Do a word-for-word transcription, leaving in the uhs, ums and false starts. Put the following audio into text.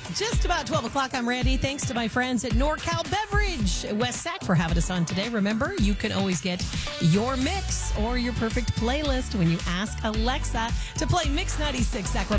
Just about twelve o'clock, I'm Randy. Thanks to my friends at NorCal Beverage, West Sac, for having us on today. Remember, you can always get your mix or your perfect playlist when you ask Alexa to play Mix ninety-six Sacramento.